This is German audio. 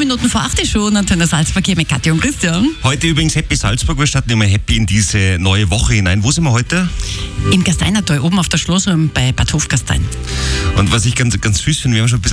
Minuten vor 8 ist schon Antenne Salzburg hier mit Katja und Christian. Heute übrigens Happy Salzburg, wir starten immer happy in diese neue Woche hinein. Wo sind wir heute? Im Gasteinertal, oben auf der Schlossrum bei Bad Hofgastein. Und was ich ganz süß finde, wir haben schon ein bisschen